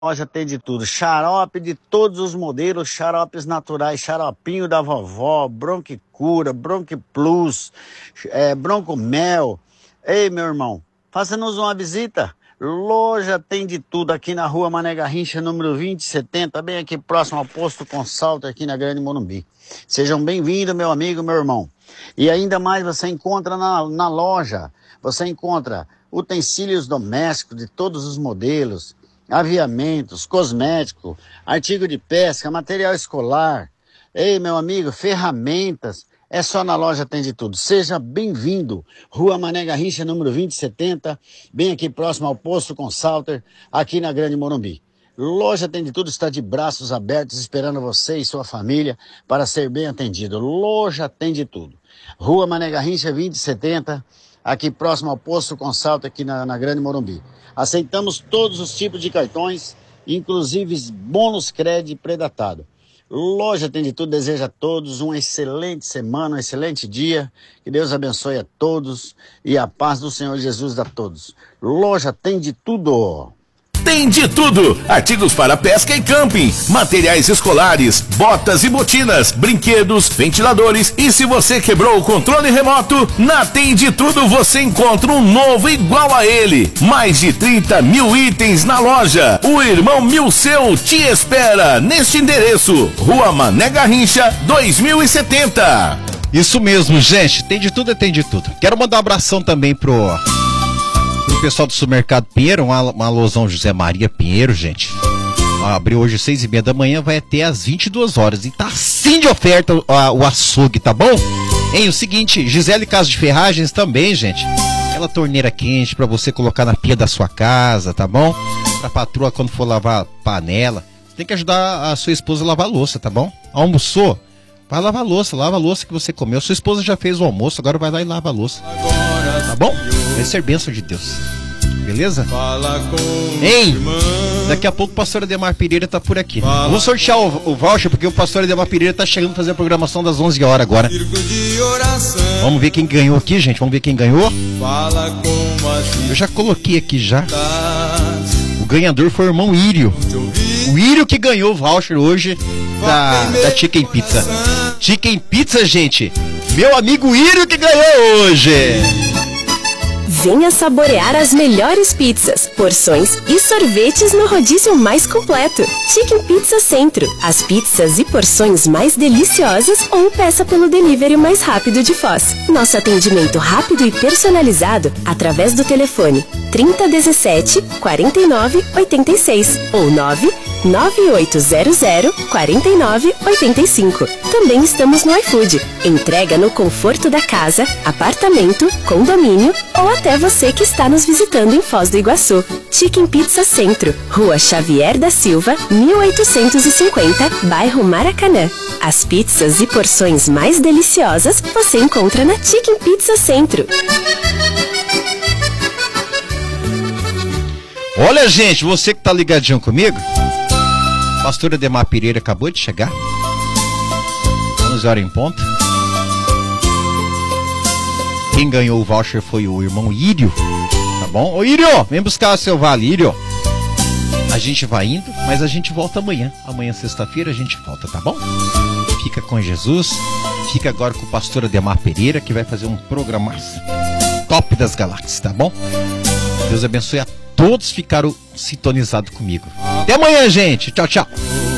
Loja tem de tudo, xarope de todos os modelos, xaropes naturais, xaropinho da vovó, Bronquicura, Bronquiplus, Broncomel. Ei, meu irmão, faça-nos uma visita. Loja tem de tudo aqui na rua Mané Garrincha, número 2070, bem aqui próximo ao posto Consalto, aqui na Grande Morumbi. Sejam bem-vindos, meu amigo, meu irmão. E ainda mais você encontra na loja, você encontra utensílios domésticos de todos os modelos, aviamentos, cosméticos, artigo de pesca, material escolar. Ei, meu amigo, ferramentas. É só na loja tem de tudo. Seja bem-vindo. Rua Mané Garrincha, número 2070, bem aqui próximo ao posto Consalter, aqui na Grande Morumbi. Loja tem de tudo, está de braços abertos esperando você e sua família para ser bem atendido. Loja tem de tudo. Rua Mané Garrincha, 2070, aqui próximo ao posto Consalter, aqui na Grande Morumbi. Aceitamos todos os tipos de cartões, inclusive bônus crédito predatado. Loja tem de tudo, deseja a todos uma excelente semana, um excelente dia. Que Deus abençoe a todos e a paz do Senhor Jesus a todos. Loja tem de tudo. Tem de tudo, artigos para pesca e camping, materiais escolares, botas e botinas, brinquedos, ventiladores e se você quebrou o controle remoto, na Tem de Tudo você encontra um novo igual a ele. Mais de 30 mil itens na loja. O irmão Milceu te espera neste endereço, Rua Mané Garrincha, 2070. Isso mesmo, gente, tem de tudo e tem de tudo. Quero mandar um abração também pro pessoal do Supermercado Pinheiro, uma alusão José Maria Pinheiro, gente. Abriu hoje às 6:30 da manhã, vai até às 22 horas. E tá assim de oferta o açougue, tá bom? Hein, o seguinte, Gisele Casa de Ferragens também, gente. Aquela torneira quente pra você colocar na pia da sua casa, tá bom? Pra patroa quando for lavar panela. Você tem que ajudar a sua esposa a lavar a louça, tá bom? Almoçou? Vai lavar a louça, lava a louça que você comeu. Sua esposa já fez o almoço, agora vai lá e lava a louça. Tá bom? Vai ser bênção de Deus. Beleza? Ei, daqui a pouco o pastor Ademar Pereira tá por aqui. Eu vou sortear o voucher porque o pastor Ademar Pereira tá chegando a fazer a programação das 11 horas agora. Vamos ver quem ganhou aqui, gente. Vamos ver quem ganhou. Eu já coloquei aqui já. O ganhador foi o irmão Írio. O Írio que ganhou o voucher hoje da Chicken Pizza. Chicken Pizza, gente. Meu amigo Írio que ganhou hoje. Venha saborear as melhores pizzas, porções e sorvetes no rodízio mais completo. Chicken Pizza Centro. As pizzas e porções mais deliciosas ou peça pelo delivery mais rápido de Foz. Nosso atendimento rápido e personalizado através do telefone 3017 4986 ou 99800 4985. Também estamos no iFood. Entrega no conforto da casa, apartamento, condomínio ou até você que está nos visitando em Foz do Iguaçu. Chicken Pizza Centro, Rua Xavier da Silva, 1850, bairro Maracanã. As pizzas e porções mais deliciosas você encontra na Chicken Pizza Centro. Olha, gente, você que tá ligadinho comigo, pastor Ademar Pereira acabou de chegar. 11 horas em ponto. Quem ganhou o voucher foi o irmão Írio, tá bom? Ô Írio, vem buscar o seu vale, Írio. A gente vai indo, mas a gente volta amanhã. Amanhã, sexta-feira, a gente volta, tá bom? Fica com Jesus. Fica agora com o pastor Ademar Pereira, que vai fazer um programa top das galáxias, tá bom? Deus abençoe a todos que ficaram sintonizados comigo. Até amanhã, gente. Tchau, tchau.